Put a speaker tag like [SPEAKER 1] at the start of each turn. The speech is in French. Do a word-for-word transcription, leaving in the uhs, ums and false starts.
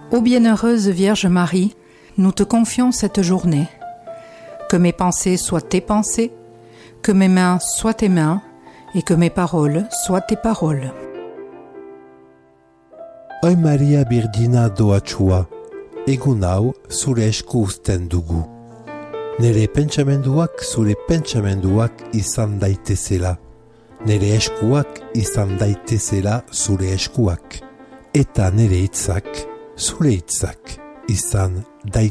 [SPEAKER 1] Ô bienheureuse Vierge Marie, nous te confions cette journée. Que mes pensées soient tes pensées, que mes mains soient tes mains, et que mes paroles soient tes paroles.
[SPEAKER 2] Oi Maria Birdina doatsua, egun hau zure esku uzten dugu. Nere pentsamenduak zure pentsamenduak izan daitezela. Nere eskuak izan daitezela zure eskuak. Eta nere hitzak zure hitzak izan daitezela.